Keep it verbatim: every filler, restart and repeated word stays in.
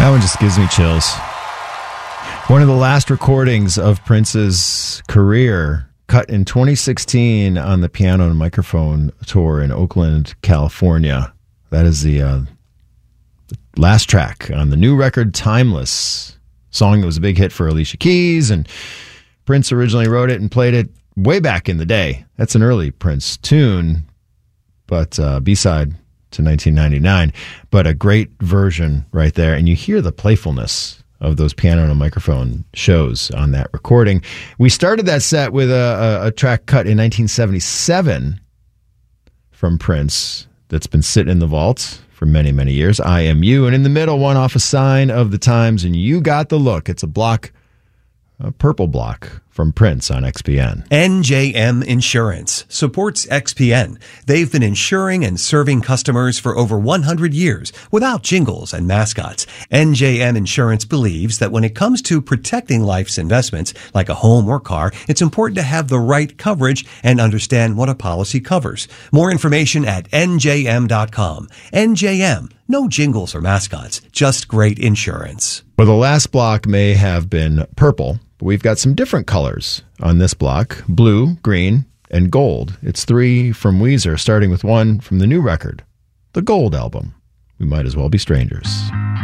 That one just gives me chills. One of the last recordings of Prince's career, cut in twenty sixteen on the Piano and Microphone tour in Oakland, California. That is the, uh, the last track on the new record, Timeless, song that was a big hit for Alicia Keys, and Prince originally wrote it and played it way back in the day. That's an early Prince tune, but uh, B-side to nineteen ninety-nine, but a great version right there. And you hear the playfulness of those piano and a microphone shows on that recording. We started that set with a, a, a track cut in nineteen seventy-seven from Prince that's been sitting in the vault for many, many years, I Am You. And in the middle, one off a Sign of the Times, and You Got the Look. It's a block, a purple block from Prince on X P N. N J M Insurance supports X P N. They've been insuring and serving customers for over one hundred years without jingles and mascots. N J M Insurance believes that when it comes to protecting life's investments, like a home or car, it's important to have the right coverage and understand what a policy covers. More information at N J M dot com. N J M. No jingles or mascots, just great insurance. Well, the last block may have been purple, but we've got some different colors on this block: blue, green, and gold. It's three from Weezer, starting with one from the new record, the Gold album. We Might As Well Be Strangers.